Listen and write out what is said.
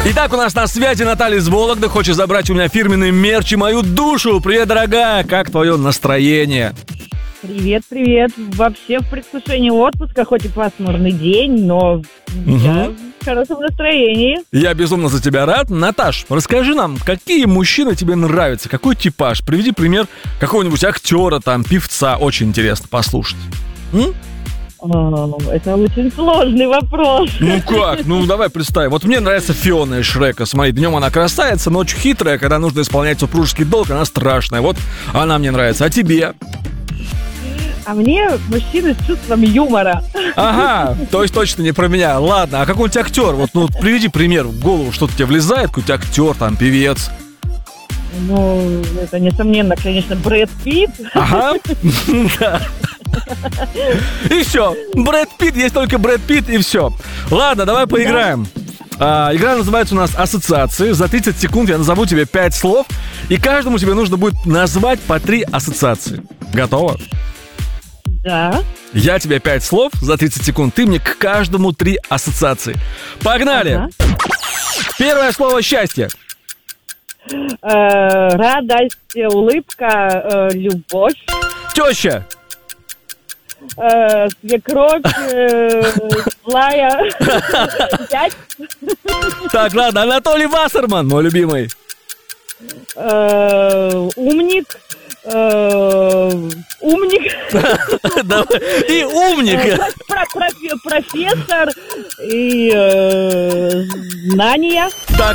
Итак, у нас на связи Наталья из Вологды. Хочет забрать у меня фирменный мерч и мою душу. Привет, дорогая, как твое настроение? Привет, привет. Вообще в предвкушении отпуска, хоть и пасмурный день, но я в хорошем настроении. Я безумно за тебя рад. Наташ, расскажи нам, какие мужчины тебе нравятся, какой типаж? Приведи пример какого-нибудь актера, там, певца. Очень интересно послушать. Это очень сложный вопрос. Ну как? Ну давай представь. Вот мне нравится Фиона из Шрека. Смотри, днем она красавица, ночью хитрая. Когда нужно исполнять супружеский долг, она страшная. Вот она мне нравится. А тебе? А мне мужчины с чувством юмора. Ага, то есть точно не про меня. Ладно, а какой-нибудь актер? Вот, ну, приведи пример в голову, что-то тебе влезает, какой-то актер, там, певец. Ну, это, несомненно, конечно, Брэд Питт. Ага, да. И все. Брэд Питт, есть только Брэд Питт, и все. Ладно, давай поиграем. Игра называется у нас «Ассоциации». За 30 секунд я назову тебе 5 слов, и каждому тебе нужно будет назвать по 3 ассоциации. Готово? Да. Я тебе 5 слов за 30 секунд, ты мне к каждому 3 ассоциации. Погнали! Ага. Первое слово «счастье». Радость, улыбка, любовь. Теща. Свекровь, злая. Зять. Так, ладно, Анатолий Вассерман, мой любимый. Умник. Умник. И умник. Профессор. И знания.